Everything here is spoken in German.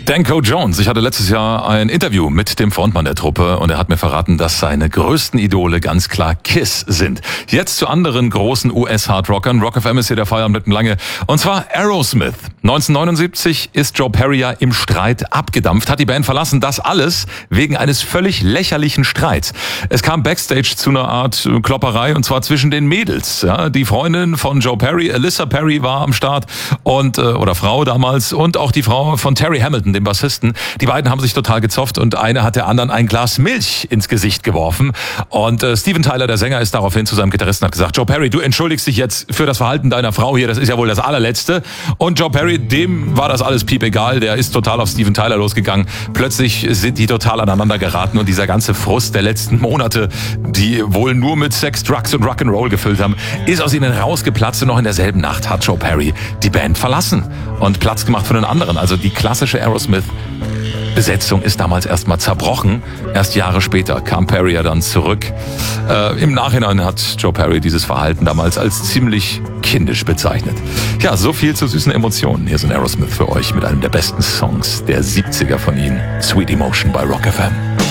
Danko Jones. Ich hatte letztes Jahr ein Interview mit dem Frontmann der Truppe und er hat mir verraten, dass seine größten Idole ganz klar Kiss sind. Jetzt zu anderen großen US-Hardrockern. Rock FM ist hier der Feierabend mit dem Lange. Und zwar Aerosmith. 1979 ist Joe Perry ja im Streit abgedampft, hat die Band verlassen. Das alles wegen eines völlig lächerlichen Streits. Es kam backstage zu einer Art Klopperei und zwar zwischen den Mädels. Ja, die Freundin von Joe Perry, Alyssa Perry, war am Start und oder Frau damals und auch die Frau von Terry Hamilton, dem Bassisten. Die beiden haben sich total gezofft und eine hat der anderen ein Glas Milch ins Gesicht geworfen. Und Steven Tyler, der Sänger, ist daraufhin zu seinem Gitarristen und hat gesagt, Joe Perry, du entschuldigst dich jetzt für das Verhalten deiner Frau hier, das ist ja wohl das allerletzte. Und Joe Perry, dem war das alles piepegal, der ist total auf Steven Tyler losgegangen. Plötzlich sind die total aneinander geraten und dieser ganze Frust der letzten Monate, die wohl nur mit Sex, Drugs und Rock'n'Roll gefüllt haben, ist aus ihnen rausgeplatzt und noch in derselben Nacht hat Joe Perry die Band verlassen und Platz gemacht für den anderen. Also die klassische Aerosmith-Besetzung ist damals erstmal zerbrochen. Erst Jahre später kam Perry ja dann zurück. Im Nachhinein hat Joe Perry dieses Verhalten damals als ziemlich kindisch bezeichnet. Ja, so viel zu süßen Emotionen. Hier sind Aerosmith für euch mit einem der besten Songs der 70er von ihnen. Sweet Emotion bei Rock FM.